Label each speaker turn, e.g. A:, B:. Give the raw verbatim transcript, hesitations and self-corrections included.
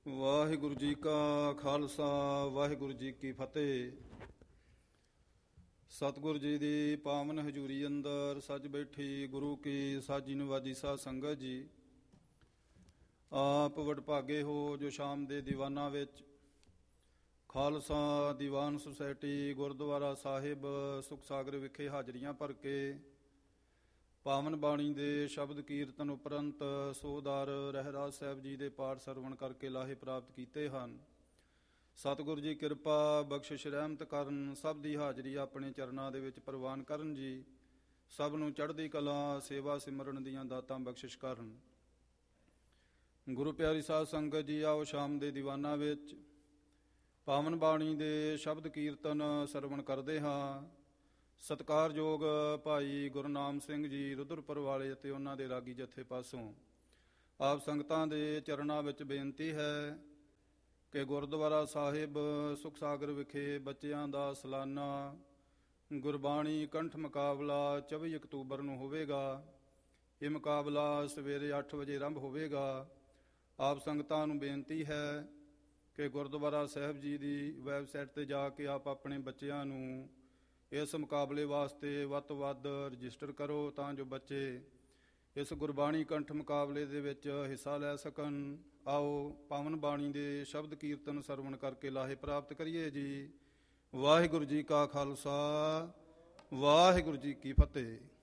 A: ਵਾਹਿਗੁਰੂ ਜੀ ਕਾ ਖਾਲਸਾ ਵਾਹਿਗੁਰੂ ਜੀ ਕੀ ਫਤਿਹ। ਸਤਿਗੁਰੂ ਜੀ ਦੀ ਪਾਵਨ ਹਜ਼ੂਰੀ ਅੰਦਰ ਸੱਜ ਬੈਠੀ ਗੁਰੂ ਕੀ ਸਾਜੀ ਨਵਾਜੀ ਸਾਧ ਸੰਗਤ ਜੀ, ਆਪ ਵਡਭਾਗੇ ਹੋ ਜੋ ਸ਼ਾਮ ਦੇ ਦੀਵਾਨਾਂ ਵਿੱਚ ਖਾਲਸਾ ਦੀਵਾਨ ਸੁਸਾਇਟੀ ਗੁਰਦੁਆਰਾ ਸਾਹਿਬ ਸੁਖ ਸਾਗਰ ਵਿਖੇ ਹਾਜ਼ਰੀਆਂ ਭਰ ਕੇ ਪਾਵਨ ਬਾਣੀ ਦੇ ਸ਼ਬਦ ਕੀਰਤਨ ਉਪਰੰਤ ਸੋਦਾਰ ਰਹਿਰਾਜ ਸਾਹਿਬ ਜੀ ਦੇ ਪਾਠ ਸਰਵਣ ਕਰਕੇ ਲਾਹੇ ਪ੍ਰਾਪਤ ਕੀਤੇ ਹਨ। ਸਤਿਗੁਰੂ ਜੀ ਕਿਰਪਾ ਬਖਸ਼ਿਸ਼ ਰਹਿਮਤ ਕਰਨ, ਸਭ ਦੀ ਹਾਜ਼ਰੀ ਆਪਣੇ ਚਰਨਾਂ ਦੇ ਵਿੱਚ ਪ੍ਰਵਾਨ ਕਰਨ ਜੀ। ਸਭ ਨੂੰ ਚੜ੍ਹਦੀ ਕਲਾ ਸੇਵਾ ਸਿਮਰਨ ਦੀਆਂ ਦਾਤਾਂ ਬਖਸ਼ਿਸ਼ ਕਰਨ। ਗੁਰੂ ਪਿਆਰੀ ਸਾਧ ਸੰਗਤ ਜੀ, ਆਓ ਸ਼ਾਮ ਦੇ ਦੀਵਾਨਾਂ ਵਿੱਚ ਪਾਵਨ ਬਾਣੀ ਦੇ ਸ਼ਬਦ ਕੀਰਤਨ ਸਰਵਣ ਕਰਦੇ ਹਾਂ। ਸਤਿਕਾਰਯੋਗ ਭਾਈ ਗੁਰਨਾਮ ਸਿੰਘ ਜੀ ਰੁਦਰਪੁਰ ਵਾਲੇ ਅਤੇ ਉਹਨਾਂ ਦੇ ਰਾਗੀ ਜਥੇ ਪਾਸੋਂ ਆਪ ਸੰਗਤਾਂ ਦੇ ਚਰਨਾਂ ਵਿੱਚ ਬੇਨਤੀ ਹੈ ਕਿ ਗੁਰਦੁਆਰਾ ਸਾਹਿਬ ਸੁਖ ਸਾਗਰ ਵਿਖੇ ਬੱਚਿਆਂ ਦਾ ਸਾਲਾਨਾ ਗੁਰਬਾਣੀ ਕੰਠ ਮੁਕਾਬਲਾ ਚੌਵੀ ਅਕਤੂਬਰ ਨੂੰ ਹੋਵੇਗਾ। ਇਹ ਮੁਕਾਬਲਾ ਸਵੇਰੇ ਅੱਠ ਵਜੇ ਆਰੰਭ ਹੋਵੇਗਾ। ਆਪ ਸੰਗਤਾਂ ਨੂੰ ਬੇਨਤੀ ਹੈ ਕਿ ਗੁਰਦੁਆਰਾ ਸਾਹਿਬ ਜੀ ਦੀ ਵੈਬਸਾਈਟ 'ਤੇ ਜਾ ਕੇ ਆਪ ਆਪਣੇ ਬੱਚਿਆਂ ਨੂੰ ਇਸ ਮੁਕਾਬਲੇ ਵਾਸਤੇ ਵੱਧ ਤੋਂ ਵੱਧ ਰਜਿਸਟਰ ਕਰੋ, ਤਾਂ ਜੋ ਬੱਚੇ ਇਸ ਗੁਰਬਾਣੀ ਕੰਠ ਮੁਕਾਬਲੇ ਦੇ ਵਿੱਚ ਹਿੱਸਾ ਲੈ ਸਕਣ। ਆਓ ਪਾਵਨ ਬਾਣੀ ਦੇ ਸ਼ਬਦ ਕੀਰਤਨ ਸਰਵਣ ਕਰਕੇ ਲਾਹੇ ਪ੍ਰਾਪਤ ਕਰੀਏ ਜੀ। ਵਾਹਿਗੁਰੂ ਜੀ ਕਾ ਖਾਲਸਾ ਵਾਹਿਗੁਰੂ ਜੀ ਕੀ ਫਤਿਹ।